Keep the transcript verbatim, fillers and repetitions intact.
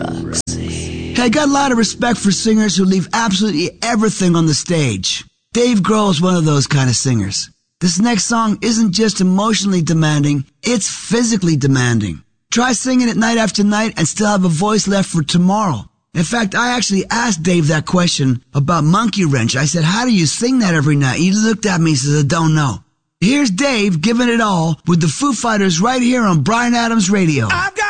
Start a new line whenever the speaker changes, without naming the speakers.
Hey, I got a lot of respect for singers who leave absolutely everything on the stage. Dave Grohl is one of those kind of singers. This next song isn't just emotionally demanding, it's physically demanding. Try singing it night after night and still have a voice left for tomorrow. In fact, I actually asked Dave that question about Monkey Wrench. I said, how do you sing that every night? He looked at me and says, I don't know. Here's Dave giving it all with the Foo Fighters right here on Bryan Adams Radio. I've got